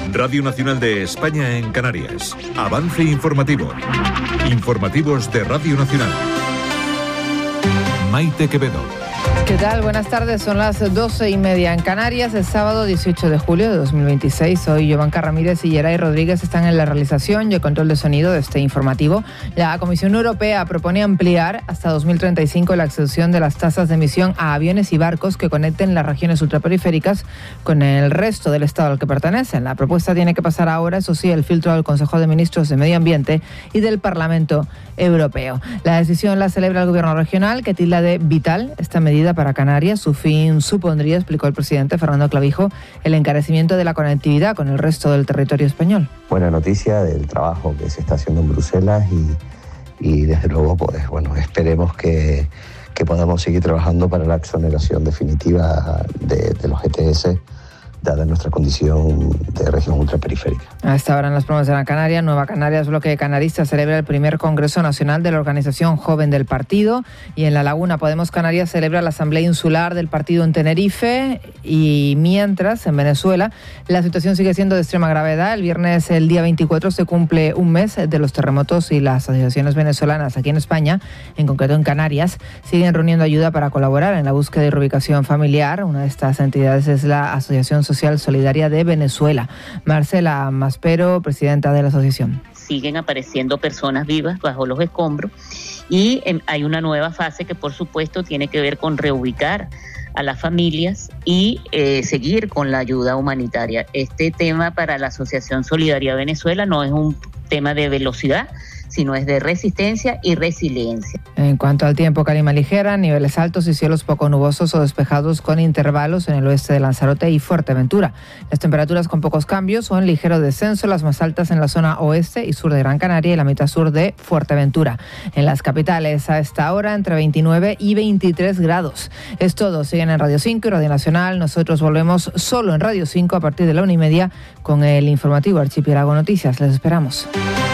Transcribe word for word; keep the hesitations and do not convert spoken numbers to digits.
Radio Nacional de España en Canarias. Avance informativo. Informativos de Radio Nacional. Maite Quevedo. ¿Qué tal? Buenas tardes, son las doce y media en Canarias, el sábado dieciocho de julio de dos mil veintiséis. Hoy Giovanca Ramírez y Geray Rodríguez están en la realización y el control de sonido de este informativo. La Comisión Europea propone ampliar hasta dos mil treinta y cinco la exención de las tasas de emisión a aviones y barcos que conecten las regiones ultraperiféricas con el resto del estado al que pertenecen. La propuesta tiene que pasar ahora, eso sí, el filtro del Consejo de Ministros de Medio Ambiente y del Parlamento Europeo. La decisión la celebra el Gobierno regional, que tilda de vital esta medida para Canarias. Su fin supondría, explicó el presidente Fernando Clavijo, el encarecimiento de la conectividad con el resto del territorio español. Buena noticia del trabajo que se está haciendo en Bruselas y, y desde luego, pues bueno, esperemos que, que podamos seguir trabajando para la exoneración definitiva de, de los G T S, dada nuestra condición de región ultraperiférica. A esta hora en las Palmas de Gran Canaria, Nueva Canarias Bloque Canarista celebra el primer Congreso Nacional de la Organización Joven del Partido, y en La Laguna Podemos Canarias celebra la Asamblea Insular del Partido en Tenerife. Y mientras, en Venezuela, la situación sigue siendo de extrema gravedad. El viernes, el día veinticuatro, se cumple un mes de los terremotos y las asociaciones venezolanas aquí en España, en concreto en Canarias, siguen reuniendo ayuda para colaborar en la búsqueda y reubicación familiar. Una de estas entidades es la Asociación Social Solidaria de Venezuela. Marcela Maspero, presidenta de la asociación. Siguen apareciendo personas vivas bajo los escombros y eh, hay una nueva fase que por supuesto tiene que ver con reubicar a las familias y eh, seguir con la ayuda humanitaria. Este tema para la Asociación Solidaria Venezuela no es un tema de velocidad, sino es de resistencia y resiliencia. En cuanto al tiempo, calima ligera, niveles altos y cielos poco nubosos o despejados con intervalos en el oeste de Lanzarote y Fuerteventura. Las temperaturas con pocos cambios o en ligero descenso, las más altas en la zona oeste y sur de Gran Canaria y la mitad sur de Fuerteventura. En las capitales a esta hora entre veintinueve y veintitrés grados. Es todo, siguen en Radio cinco y Radio Nacional. Nosotros volvemos solo en Radio cinco a partir de la una y media con el informativo Archipiélago Noticias. Les esperamos.